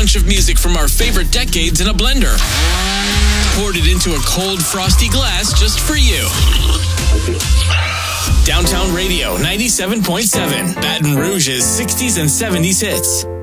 bunch of music from our favorite decades in a blender. Poured it into a cold, frosty glass just for you. Downtown Radio 97.7, Baton Rouge's 60s and 70s hits.